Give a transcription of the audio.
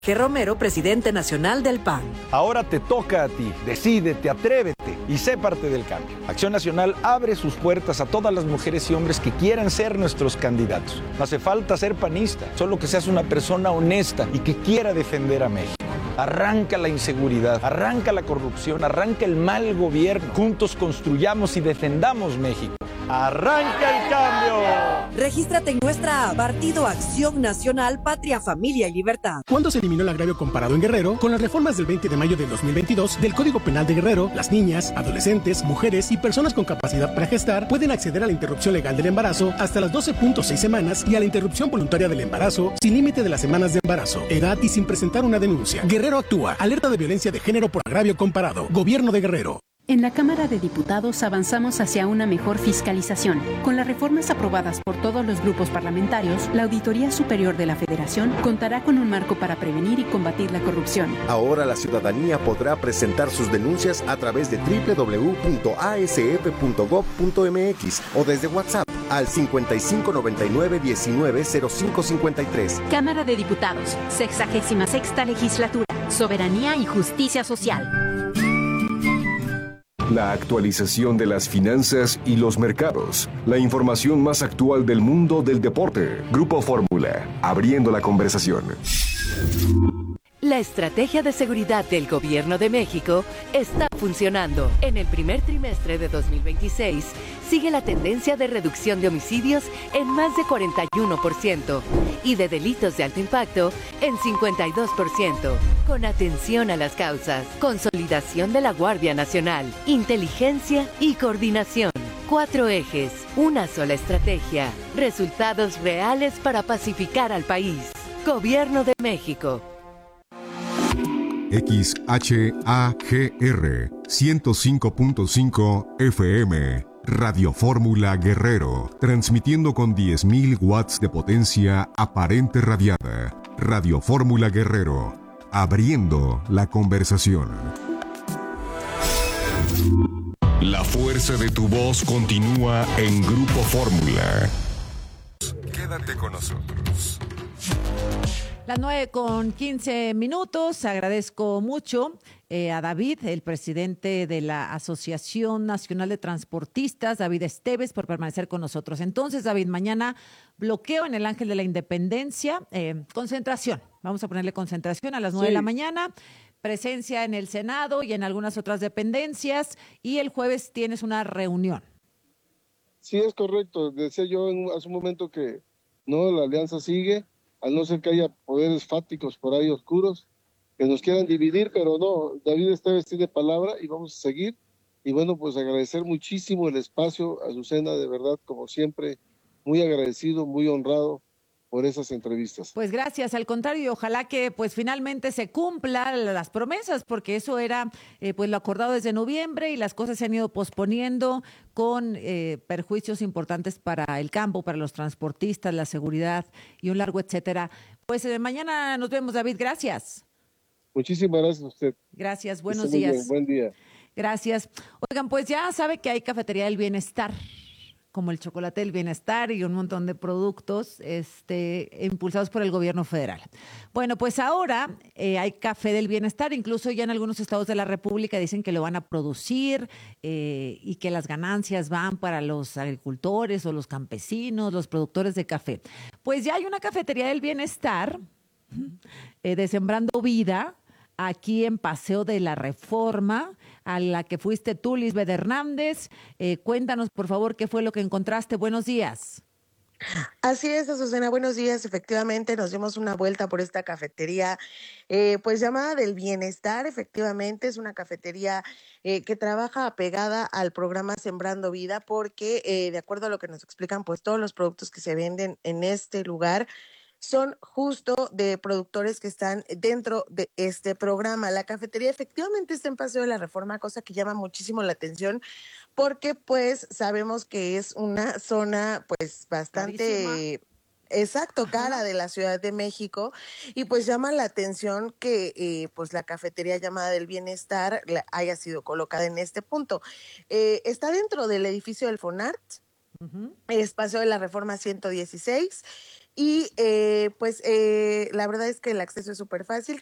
Jorge Romero, presidente nacional del PAN. Ahora te toca a ti. Decídete, atrévete y sé parte del cambio. Acción Nacional abre sus puertas a todas las mujeres y hombres que quieran ser nuestros candidatos. No hace falta ser panista, solo que seas una persona honesta y que quiera defender a México. Arranca la inseguridad, arranca la corrupción, arranca el mal gobierno. Juntos construyamos y defendamos México. ¡Arranca el cambio! Regístrate en nuestra app Partido Acción Nacional, Patria, Familia y Libertad. ¿Cuándo se eliminó el agravio comparado en Guerrero? Con las reformas del 20 de mayo de 2022 del Código Penal de Guerrero, las niñas, adolescentes, mujeres y personas con capacidad para gestar pueden acceder a la interrupción legal del embarazo hasta las 12.6 semanas y a la interrupción voluntaria del embarazo sin límite de las semanas de embarazo, edad y sin presentar una denuncia. Guerrero actúa. Alerta de violencia de género por agravio comparado. Gobierno de Guerrero. En la Cámara de Diputados avanzamos hacia una mejor fiscalización. Con las reformas aprobadas por todos los grupos parlamentarios, la Auditoría Superior de la Federación contará con un marco para prevenir y combatir la corrupción. Ahora la ciudadanía podrá presentar sus denuncias a través de www.asf.gov.mx o desde WhatsApp al 5599-190553. Cámara de Diputados, 66ª Legislatura, Soberanía y Justicia Social. La actualización de las finanzas y los mercados. La información más actual del mundo del deporte. Grupo Fórmula, abriendo la conversación. La estrategia de seguridad del Gobierno de México está funcionando. En el primer trimestre de 2026, sigue la tendencia de reducción de homicidios en más de 41% y de delitos de alto impacto en 52%, con atención a las causas, consolidación de la Guardia Nacional, inteligencia y coordinación. 4 ejes, una sola estrategia, resultados reales para pacificar al país. Gobierno de México. XHAGR 105.5 FM Radio Fórmula Guerrero, transmitiendo con 10.000 watts de potencia aparente radiada. Radio Fórmula Guerrero, abriendo la conversación. La fuerza de tu voz continúa en Grupo Fórmula. Quédate con nosotros. Las 9:15. Agradezco mucho a David, el presidente de la Asociación Nacional de Transportistas, David Esteves, por permanecer con nosotros. Entonces, David, mañana bloqueo en el Ángel de la Independencia, concentración. Vamos a ponerle concentración a las 9 de la mañana, presencia en el Senado y en algunas otras dependencias, y el jueves tienes una reunión. Sí, es correcto. Decía yo hace un momento que no, la alianza sigue, al no ser que haya poderes fáticos por ahí oscuros que nos quieran dividir, pero no, David Esteves tiene palabra y vamos a seguir. Y bueno, pues agradecer muchísimo el espacio, Azucena, de verdad, como siempre, muy agradecido, muy honrado por esas entrevistas. Pues gracias, al contrario, y ojalá que pues finalmente se cumplan las promesas, porque eso era pues lo acordado desde noviembre y las cosas se han ido posponiendo con perjuicios importantes para el campo, para los transportistas, la seguridad y un largo etcétera. Pues mañana nos vemos, David, gracias. Muchísimas gracias a usted. Gracias, buenos días. Bien, buen día. Gracias. Oigan, pues ya sabe que hay Cafetería del Bienestar, como el chocolate del bienestar y un montón de productos impulsados por el gobierno federal. Bueno, pues ahora hay café del bienestar, incluso ya en algunos estados de la República dicen que lo van a producir y que las ganancias van para los agricultores o los campesinos, los productores de café. Pues ya hay una Cafetería del Bienestar de Sembrando Vida, aquí en Paseo de la Reforma, a la que fuiste tú, Lisbeth Hernández. Cuéntanos, por favor, qué fue lo que encontraste. Buenos días. Así es, Azucena, buenos días. Efectivamente, nos dimos una vuelta por esta cafetería, pues llamada del Bienestar. Efectivamente, es una cafetería que trabaja apegada al programa Sembrando Vida, porque de acuerdo a lo que nos explican, pues todos los productos que se venden en este lugar son justo de productores que están dentro de este programa. La cafetería efectivamente está en Paseo de la Reforma, cosa que llama muchísimo la atención porque pues sabemos que es una zona pues bastante cara de la Ciudad de México, y pues llama la atención que pues la cafetería llamada del Bienestar haya sido colocada en este punto. Está dentro del edificio del Fonart, es Paseo de la Reforma 116. y pues la verdad es que el acceso es súper fácil.